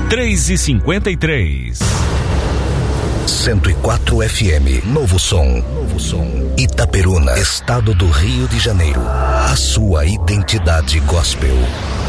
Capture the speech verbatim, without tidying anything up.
três e cinquenta e três. cento e quatro F M, Novo Som, Novo Som, Itaperuna, Estado do Rio de Janeiro. A sua identidade gospel.